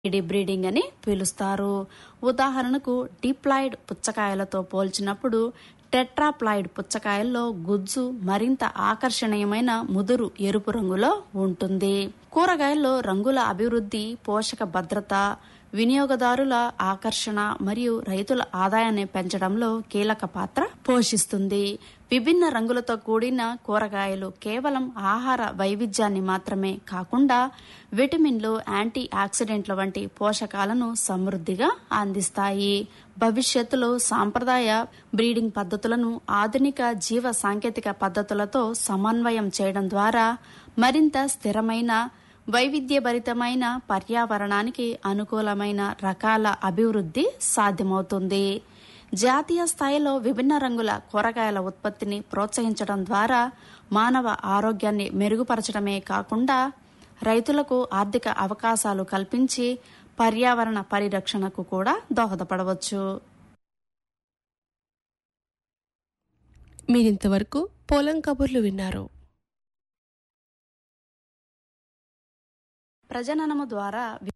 Breeding అని పిలుస్తారు. ఉదాహరణకు డిప్లాయిడ్ పుచ్చకాయలతో పోల్చినప్పుడు టెట్రాప్లాయిడ్ పుచ్చకాయల్లో గుజ్జు మరింత ఆకర్షణీయమైన ముదురు ఎరుపు రంగులో ఉంటుంది. కూరగాయల్లో రంగుల అభివృద్ధి పోషక భద్రత, వినియోగదారుల ఆకర్షణ మరియు రైతుల ఆదాయాన్ని పెంచడంలో కీలక పాత్ర పోషిస్తుంది. విభిన్న రంగులతో కూడిన కూరగాయలు కేవలం ఆహార వైవిధ్యాన్ని మాత్రమే కాకుండా విటమిన్లు, యాంటీ ఆక్సిడెంట్ల వంటి పోషకాలను సమృద్ధిగా అందిస్తాయి. భవిష్యత్తులో సాంప్రదాయ బ్రీడింగ్ పద్ధతులను ఆధునిక జీవ సాంకేతిక పద్ధతులతో సమన్వయం చేయడం ద్వారా మరింత స్థిరమైన, వైవిధ్యభరితమైన, పర్యావరణానికి అనుకూలమైన రకాల అభివృద్ధి సాధ్యమవుతుంది. జాతీయ స్థాయిలో విభిన్న రంగుల కూరగాయల ఉత్పత్తిని ప్రోత్సహించడం ద్వారా మానవ ఆరోగ్యాన్ని మెరుగుపరచడమే కాకుండా రైతులకు ఆర్థిక అవకాశాలు కల్పించి పర్యావరణ పరిరక్షణకు కూడా దోహదపడవచ్చు. మీరింతవరకు పొలం కబుర్లు విన్నారు. ప్రజననము ద్వారా